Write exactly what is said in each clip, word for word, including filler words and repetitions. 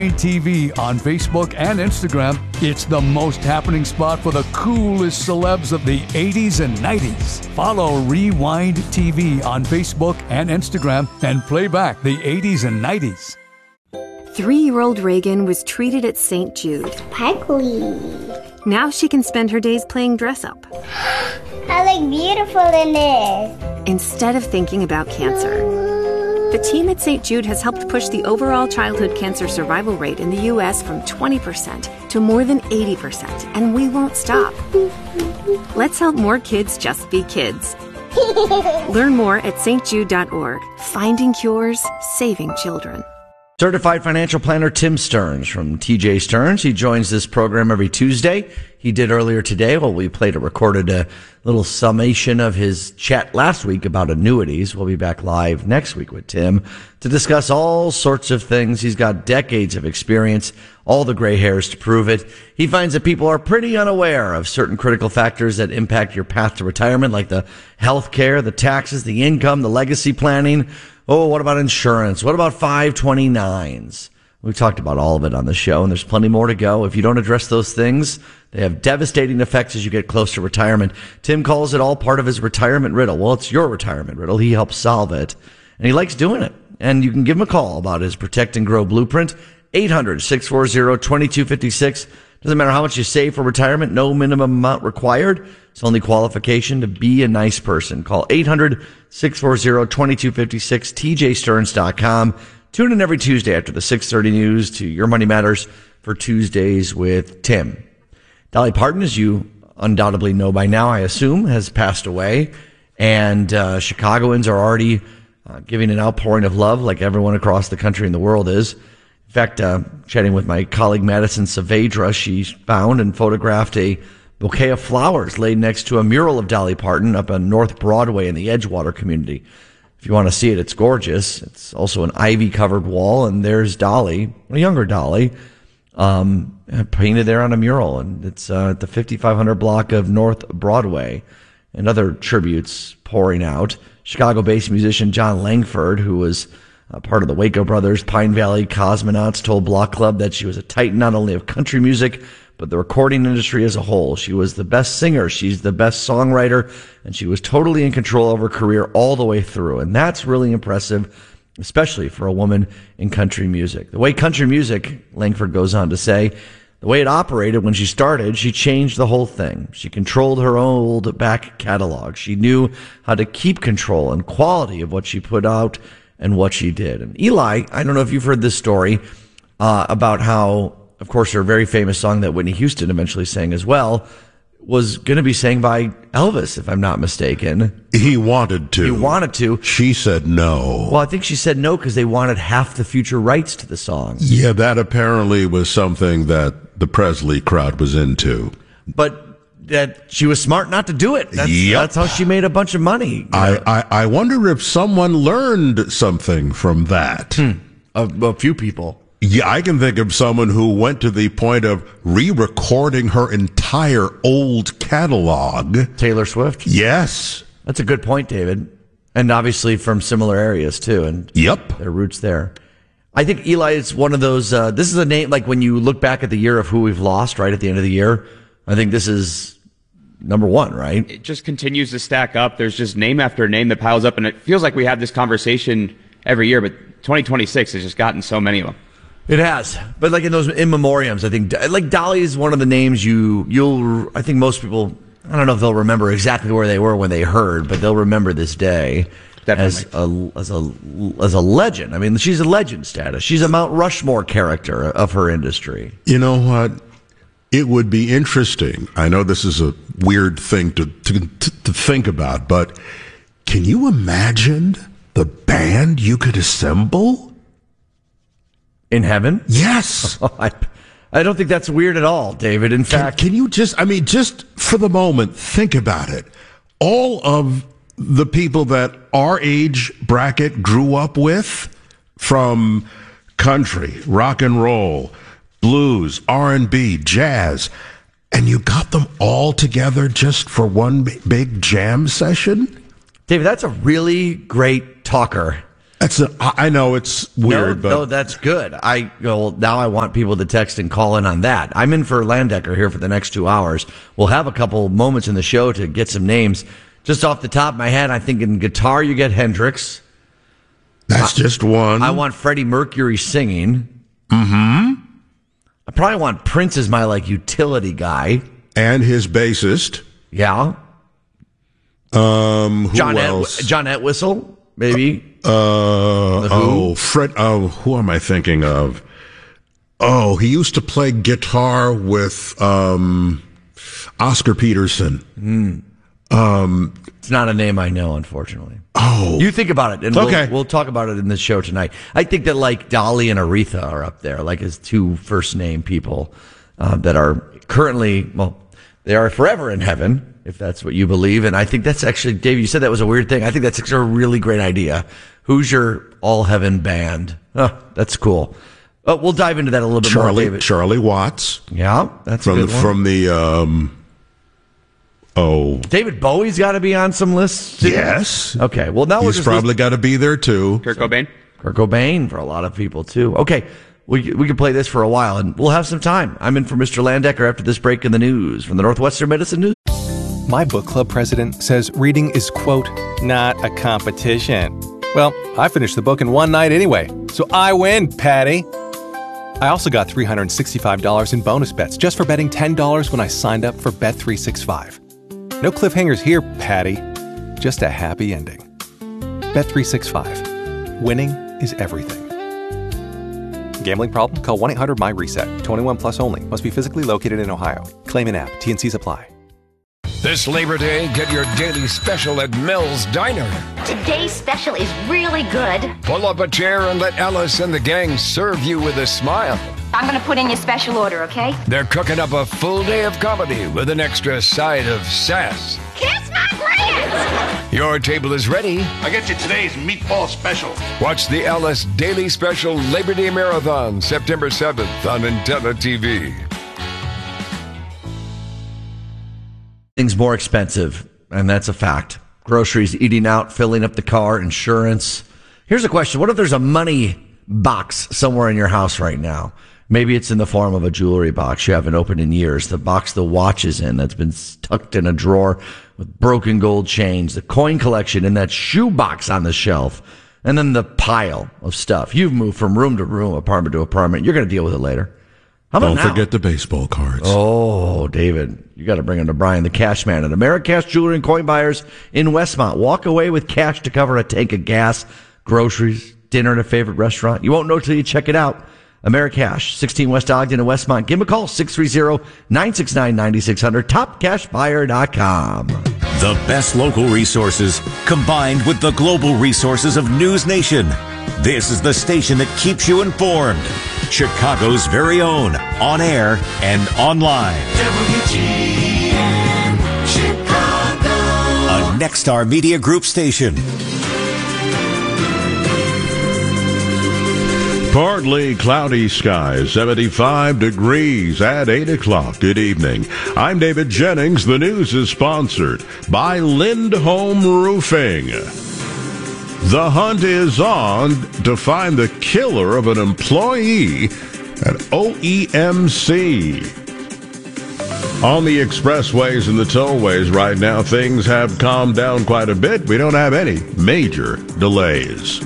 T V on Facebook and Instagram. It's the most happening spot for the coolest celebs of the eighties and nineties. Follow Rewind T V on Facebook and Instagram and play back the eighties and nineties. Three-year-old Reagan was treated at Saint Jude. Sparkly. Now she can spend her days playing dress-up. I look beautiful in this. Instead of thinking about cancer. The team at Saint Jude has helped push the overall childhood cancer survival rate in the U S from twenty percent to more than eighty percent, and we won't stop. Let's help more kids just be kids. Learn more at s t jude dot org. Finding cures, saving children. Certified financial planner Tim Stearns from T J Stearns. He joins this program every Tuesday. He did earlier today. Well, we played a recorded a little summation of his chat last week about annuities. We'll be back live next week with Tim to discuss all sorts of things. He's got decades of experience, all the gray hairs to prove it. He finds that people are pretty unaware of certain critical factors that impact your path to retirement, like the health care, the taxes, the income, the legacy planning. Oh, what about insurance? What about five twenty-nines? We've talked about all of it on the show, and there's plenty more to go. If you don't address those things, they have devastating effects as you get close to retirement. Tim calls it all part of his retirement riddle. Well, it's your retirement riddle. He helps solve it, and he likes doing it. And you can give him a call about his Protect and Grow Blueprint, eight hundred, six four zero, two two five six. Doesn't matter how much you save for retirement, no minimum amount required. It's only qualification to be a nice person. Call eight hundred, six four zero, two two five six, t j stearns dot com. Tune in every Tuesday after the six thirty news to Your Money Matters for Tuesdays with Tim. Dolly Parton, as you undoubtedly know by now, I assume, has passed away. And uh, Chicagoans are already uh, giving an outpouring of love like everyone across the country and the world is. In fact, uh, chatting with my colleague Madison Saavedra, she found and photographed a bouquet of flowers laid next to a mural of Dolly Parton up on North Broadway in the Edgewater community. If you want to see it, it's gorgeous. It's also an ivy-covered wall, and there's Dolly, a younger Dolly, um, painted there on a mural. And it's uh, at the fifty-five hundred block of North Broadway, and other tributes pouring out. Chicago-based musician John Langford, who was uh, part of the Waco Brothers, Pine Valley Cosmonauts, told Block Club that she was a titan not only of country music, but the recording industry as a whole. She was the best singer, she's the best songwriter, and she was totally in control of her career all the way through. And that's really impressive, especially for a woman in country music. The way country music, Langford goes on to say, the way it operated when she started, she changed the whole thing. She controlled her old back catalog. She knew how to keep control and quality of what she put out and what she did. And Eli, I don't know if you've heard this story uh, about how, of course, her very famous song that Whitney Houston eventually sang as well was going to be sang by Elvis, if I'm not mistaken. He wanted to. He wanted to. She said no. Well, I think she said no because they wanted half the future rights to the song. Yeah, that apparently was something that the Presley crowd was into. But that she was smart not to do it. That's, yep. that's how she made a bunch of money. You know? I, I, I wonder if someone learned something from that. Hmm. A, a few people. Yeah, I can think of someone who went to the point of re-recording her entire old catalog. Taylor Swift? Yes. That's a good point, David. And obviously from similar areas, too. And yep. Their roots there. I think Eli is one of those, uh, this is a name, like when you look back at the year of who we've lost, right, at the end of the year, I think this is number one, right? It just continues to stack up. There's just name after name that piles up, and it feels like we have this conversation every year, but twenty twenty-six has just gotten so many of them. It has, but like in those in memoriams, I think like Dolly is one of the names you you'll. I think most people, I don't know if they'll remember exactly where they were when they heard, but they'll remember this day as a as a as a legend. I mean, she's a legend status. She's a Mount Rushmore character of her industry. You know what? It would be interesting. I know this is a weird thing to to to think about, but can you imagine the band you could assemble? In heaven? Yes. I, I don't think that's weird at all, David. In fact, can, can you just, I mean, just for the moment, think about it. All of the people that our age bracket grew up with, from country, rock and roll, blues, R and B, jazz, and you got them all together just for one big jam session? David, that's a really great talker. That's a, I know it's weird, no, but no, that's good. I well, now I want people to text and call in on that. I'm in for Landecker here for the next two hours. We'll have a couple moments in the show to get some names. Just off the top of my head, I think in guitar you get Hendrix. That's I, just one. I want Freddie Mercury singing. Mm-hmm. I probably want Prince as my like utility guy and his bassist. Yeah. Um, who John else? Ed, John Entwistle, maybe. Uh, oh, Fred. Oh, who am I thinking of? Oh, he used to play guitar with um, Oscar Peterson. Mm. Um, it's not a name I know, unfortunately. Oh, you think about it, and okay. we'll, we'll talk about it in the show tonight. I think that like Dolly and Aretha are up there, like as two first name people uh, that are currently, well, they are forever in heaven. If that's what you believe. And I think that's actually, Dave, you said that was a weird thing. I think that's actually a really great idea. Who's your all heaven band? Oh, that's cool. Uh, we'll dive into that a little bit Charlie, more, David. Charlie Watts. Yeah, that's from a good the, one. From the, um, oh. David Bowie's got to be on some lists too? Yes. Okay, well now He's we're just probably got to be there too. Kurt Cobain? Kurt Cobain for a lot of people too. Okay, we we can play this for a while and we'll have some time. I'm in for Mister Landecker after this break in the news from the Northwestern Medicine News. My book club president says reading is, quote, not a competition. Well, I finished the book in one night anyway, so I win, Patty. I also got three hundred sixty-five dollars in bonus bets just for betting ten dollars when I signed up for Bet three sixty-five. No cliffhangers here, Patty. Just a happy ending. Bet three sixty-five. Winning is everything. Gambling problem? Call one eight hundred my reset. twenty-one plus only. Must be physically located in Ohio. Claim in app. T and Cs apply. This Labor Day, get your daily special at Mel's Diner. Today's special is really good. Pull up a chair and let Alice and the gang serve you with a smile. I'm going to put in your special order, okay? They're cooking up a full day of comedy with an extra side of sass. Kiss my grits! Your table is ready. I get you today's meatball special. Watch the Alice Daily Special Labor Day Marathon, September seventh on Intella T V. Things more expensive, and that's a fact. Groceries, eating out, filling up the car, insurance. Here's a question. What if there's a money box somewhere in your house right now? Maybe it's in the form of a jewelry box you haven't opened in years. The box the watch is in that's been tucked in a drawer with broken gold chains. The coin collection in that shoe box on the shelf. And then the pile of stuff. You've moved from room to room, apartment to apartment. You're going to deal with it later. How about Don't now? forget the baseball cards. Oh, David, you got to bring them to Brian, the cash man at AmeriCash Jewelry and Coin Buyers in Westmont. Walk away with cash to cover a tank of gas, groceries, dinner at a favorite restaurant. You won't know till you check it out. AmeriCash, sixteen West Ogden in Westmont. Give them a call, six three zero, nine six nine, nine six zero zero, top cash buyer dot com. The best local resources combined with the global resources of News Nation. This is the station that keeps you informed. Chicago's very own, on air and online. W G N Chicago. A Nexstar Media Group station. Partly cloudy skies, seventy-five degrees at eight o'clock. Good evening. I'm David Jennings. The news is sponsored by Lindholm Roofing. The hunt is on to find the killer of an employee at O E M C. On the expressways and the tollways right now, things have calmed down quite a bit. We don't have any major delays.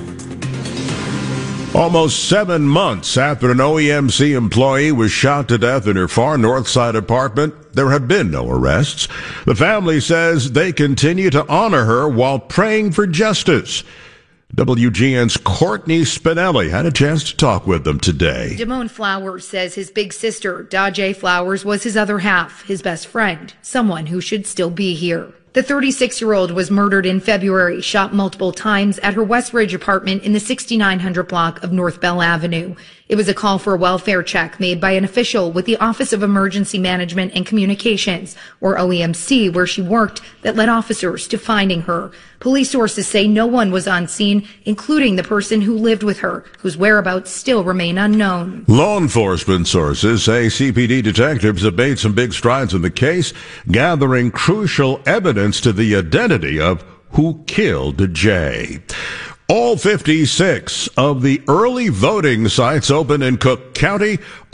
Almost seven months after an O E M C employee was shot to death in her far north side apartment, there have been no arrests. The family says they continue to honor her while praying for justice. W G N's Courtney Spinelli had a chance to talk with them today. Damone Flowers says his big sister, Dajay Flowers, was his other half, his best friend, someone who should still be here. The thirty-six-year-old was murdered in February, shot multiple times at her West Ridge apartment in the sixty-nine hundred block of North Bell Avenue. It was a call for a welfare check made by an official with the Office of Emergency Management and Communications, or O E M C, where she worked, that led officers to finding her. Police sources say no one was on scene, including the person who lived with her, whose whereabouts still remain unknown. Law enforcement sources say C P D detectives have made some big strides in the case, gathering crucial evidence to the identity of who killed Jay. All fifty-six of the early voting sites open in Cook County